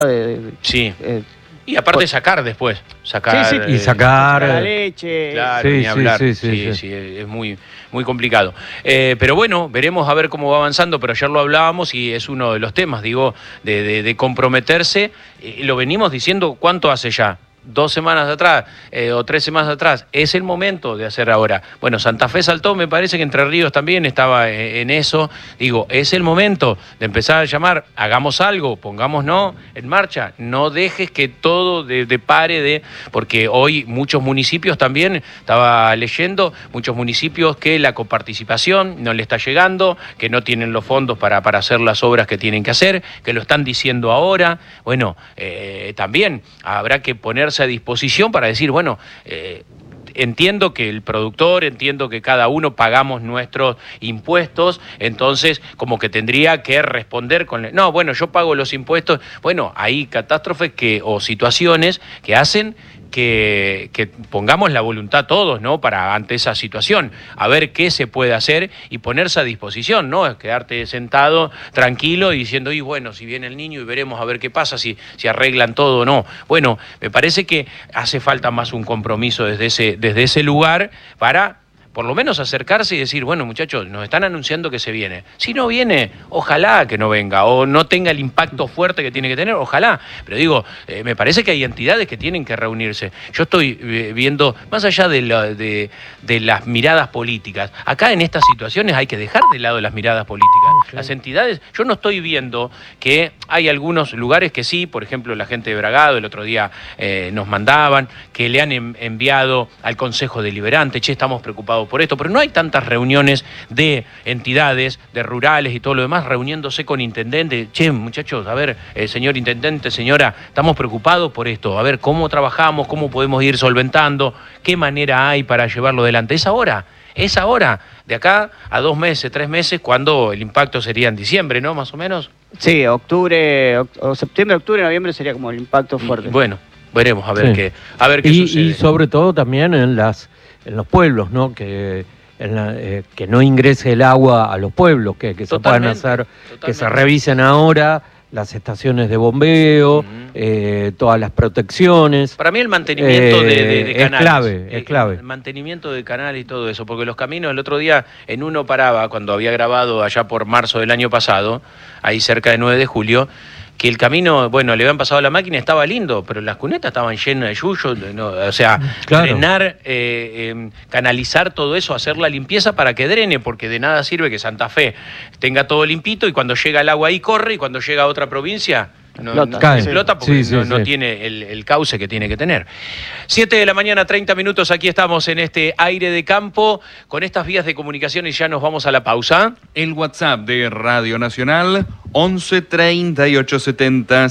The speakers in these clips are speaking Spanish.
Sí. Y aparte sacar después. Sacar, sí, y sacar la leche. Claro, sí, ni hablar. sí, Es muy, muy complicado. Pero bueno, veremos a ver cómo va avanzando, pero ayer lo hablábamos y es uno de los temas, digo, de comprometerse. Lo venimos diciendo, ¿cuánto hace ya? 2 semanas atrás o 3 semanas atrás, es el momento de hacer ahora. Bueno, Santa Fe saltó, me parece que Entre Ríos también estaba en eso. Digo, es el momento de empezar a llamar, hagamos algo, pongámonos en marcha, no dejes que todo pare porque hoy muchos municipios también, estaba leyendo, muchos municipios que la coparticipación no le está llegando, que no tienen los fondos para hacer las obras que tienen que hacer, que lo están diciendo ahora. Bueno, también habrá que ponerse a disposición para decir, bueno, entiendo que el productor, entiendo que cada uno pagamos nuestros impuestos, entonces como que tendría que responder con... No, bueno, yo pago los impuestos. Bueno, hay catástrofes o situaciones que hacen que pongamos la voluntad todos, ¿no? Para ante esa situación, a ver qué se puede hacer y ponerse a disposición, ¿no? Quedarte sentado tranquilo y diciendo, y bueno, si viene el niño y veremos a ver qué pasa, si arreglan todo o no. Bueno, me parece que hace falta más un compromiso desde ese lugar para por lo menos acercarse y decir, bueno, muchachos, nos están anunciando que se viene. Si no viene, ojalá que no venga, o no tenga el impacto fuerte que tiene que tener, ojalá. Pero digo, me parece que hay entidades que tienen que reunirse. Yo estoy viendo, más allá de las miradas políticas, acá en estas situaciones hay que dejar de lado las miradas políticas. Okay. Las entidades, yo no estoy viendo que hay algunos lugares que sí, por ejemplo, la gente de Bragado, el otro día nos mandaban, que le han enviado al Consejo Deliberante, che, estamos preocupados por esto, pero no hay tantas reuniones de entidades, de rurales y todo lo demás, reuniéndose con intendentes. Che, muchachos, a ver, señor intendente, señora, estamos preocupados por esto, a ver cómo trabajamos, cómo podemos ir solventando, qué manera hay para llevarlo adelante. Es ahora, de acá a 2 meses, 3 meses, cuando el impacto sería en diciembre, ¿no? Más o menos. Sí, septiembre, octubre, noviembre sería como el impacto fuerte. Bueno, veremos a ver qué sucede. Y sobre todo también en los pueblos, ¿no? Que no ingrese el agua a los pueblos, que se puedan hacer, que se revisen ahora las estaciones de bombeo, todas las protecciones. Para mí el mantenimiento de canales. Es clave. El mantenimiento de canales y todo eso, porque los caminos, el otro día en uno paraba, cuando había grabado allá por marzo del año pasado, ahí cerca de 9 de julio, que el camino, bueno, le habían pasado la máquina, estaba lindo, pero las cunetas estaban llenas de yuyo, no, o sea, claro. Drenar, canalizar todo eso, hacer la limpieza para que drene, porque de nada sirve que Santa Fe tenga todo limpito y cuando llega el agua ahí corre y cuando llega a otra provincia no explota porque no tiene el cauce que tiene que tener. 7 de la mañana, 30 minutos, aquí estamos en este aire de campo, con estas vías de comunicación y ya nos vamos a la pausa. El WhatsApp de Radio Nacional, 11 38 70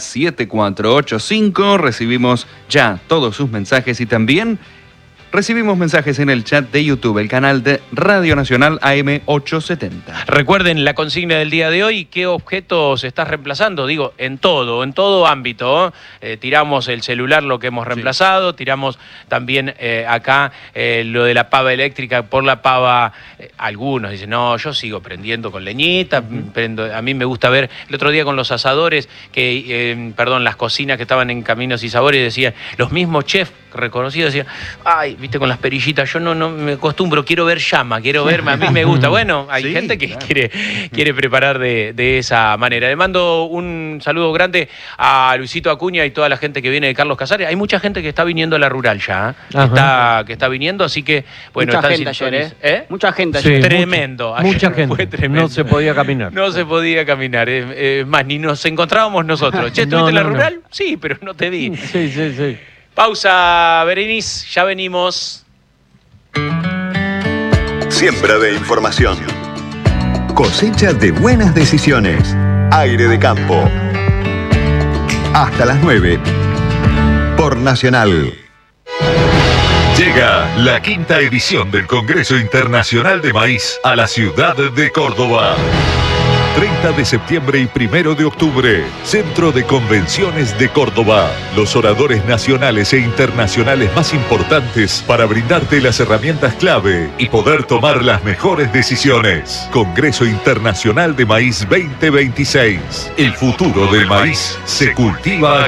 7485. Recibimos ya todos sus mensajes y también recibimos mensajes en el chat de YouTube, el canal de Radio Nacional AM 870. Recuerden la consigna del día de hoy, ¿qué objetos estás reemplazando? Digo, en todo ámbito. Tiramos el celular, lo que hemos reemplazado, tiramos también acá lo de la pava eléctrica por la pava. Algunos dicen, no, yo sigo prendiendo con leñita, a mí me gusta ver, el otro día con los asadores, las cocinas que estaban en Caminos y Sabores, decían, los mismos chefs reconocidos decían, ay, viste, con las perillitas, yo no me acostumbro, quiero ver llama, quiero ver, a mí me gusta. Bueno, hay gente que quiere preparar de esa manera. Le mando un saludo grande a Luisito Acuña y toda la gente que viene de Carlos Casares. Hay mucha gente que está viniendo a la rural ya, que está viniendo, así que, bueno, mucha gente ayer, Mucha gente ayer. Tremendo. Mucha gente. Fue tremendo. No se podía caminar. No se podía caminar. Más, ni nos encontrábamos nosotros. Che, ¿estuviste en la rural? Sí, pero no te vi. Sí. Pausa, Berenice, ya venimos. Siembra de información. Cosecha de buenas decisiones. Aire de campo. Hasta las 9. Por Nacional. Llega la 5ª edición del Congreso Internacional de Maíz a la ciudad de Córdoba. 30 de septiembre y 1 de octubre, Centro de Convenciones de Córdoba. Los oradores nacionales e internacionales más importantes para brindarte las herramientas clave y poder tomar las mejores decisiones. Congreso Internacional de Maíz 2026. El futuro del maíz se cultiva